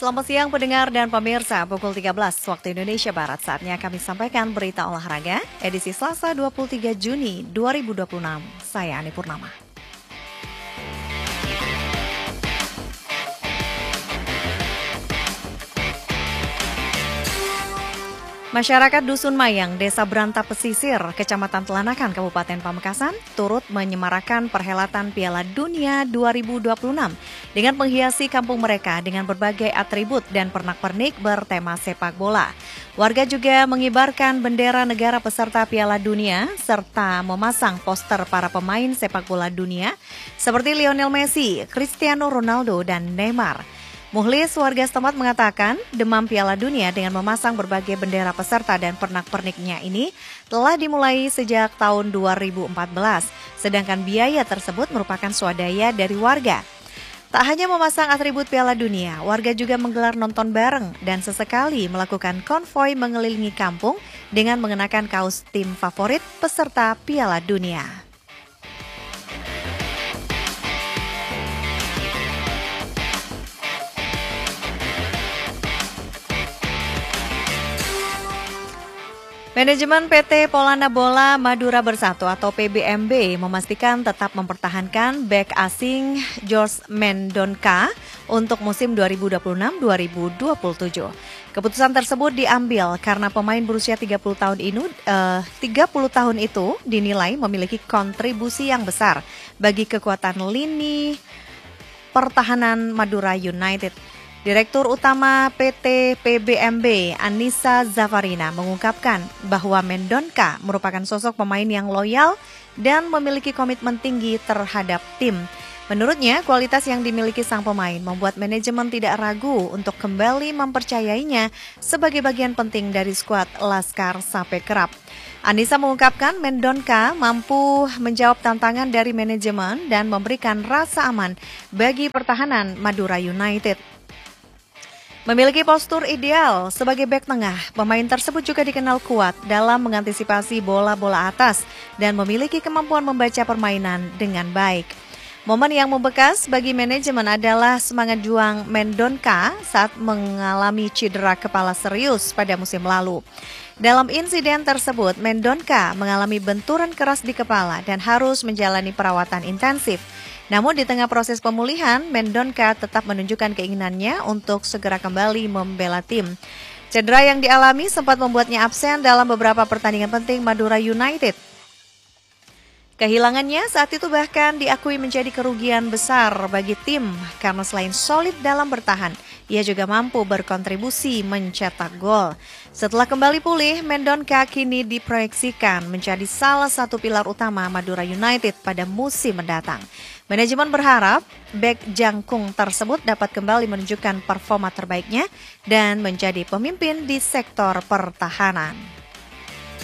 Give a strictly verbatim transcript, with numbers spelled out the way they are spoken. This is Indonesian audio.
Selamat siang pendengar dan pemirsa, pukul tiga belas waktu Indonesia Barat. Saatnya kami sampaikan berita olahraga edisi Selasa dua puluh tiga Juni dua ribu dua puluh enam. Saya Ani Purnama. Masyarakat Dusun Mayang, Desa Berantap Pesisir, Kecamatan Telanakan, Kabupaten Pamekasan, turut menyemarakan perhelatan Piala Dunia dua ribu dua puluh enam dengan menghiasi kampung mereka dengan berbagai atribut dan pernak-pernik bertema sepak bola. Warga juga mengibarkan bendera negara peserta Piala Dunia serta memasang poster para pemain sepak bola dunia seperti Lionel Messi, Cristiano Ronaldo, dan Neymar. Muhlis warga setempat mengatakan demam Piala Dunia dengan memasang berbagai bendera peserta dan pernak-perniknya ini telah dimulai sejak tahun dua ribu empat belas, sedangkan biaya tersebut merupakan swadaya dari warga. Tak hanya memasang atribut Piala Dunia, warga juga menggelar nonton bareng dan sesekali melakukan konvoi mengelilingi kampung dengan mengenakan kaos tim favorit peserta Piala Dunia. Manajemen P T Polana Bola Madura Bersatu atau P B M B memastikan tetap mempertahankan bek asing George Mendonca untuk musim dua ribu dua puluh enam dua ribu dua puluh tujuh. Keputusan tersebut diambil karena pemain berusia tiga puluh tahun ini, eh, tiga puluh tahun itu dinilai memiliki kontribusi yang besar bagi kekuatan lini pertahanan Madura United. Direktur Utama P T P B M B, Anissa Zafarina, mengungkapkan bahwa Mendonca merupakan sosok pemain yang loyal dan memiliki komitmen tinggi terhadap tim. Menurutnya, kualitas yang dimiliki sang pemain membuat manajemen tidak ragu untuk kembali mempercayainya sebagai bagian penting dari skuad Laskar Sape Kerap. Anissa mengungkapkan Mendonca mampu menjawab tantangan dari manajemen dan memberikan rasa aman bagi pertahanan Madura United. Memiliki postur ideal sebagai bek tengah, pemain tersebut juga dikenal kuat dalam mengantisipasi bola-bola atas dan memiliki kemampuan membaca permainan dengan baik. Momen yang membekas bagi manajemen adalah semangat juang Mendonca saat mengalami cedera kepala serius pada musim lalu. Dalam insiden tersebut, Mendonca mengalami benturan keras di kepala dan harus menjalani perawatan intensif. Namun di tengah proses pemulihan, Mendonca tetap menunjukkan keinginannya untuk segera kembali membela tim. Cedera yang dialami sempat membuatnya absen dalam beberapa pertandingan penting Madura United. Kehilangannya saat itu bahkan diakui menjadi kerugian besar bagi tim karena selain solid dalam bertahan, ia juga mampu berkontribusi mencetak gol. Setelah kembali pulih, Mendonca kini diproyeksikan menjadi salah satu pilar utama Madura United pada musim mendatang. Manajemen berharap bek jangkung tersebut dapat kembali menunjukkan performa terbaiknya dan menjadi pemimpin di sektor pertahanan.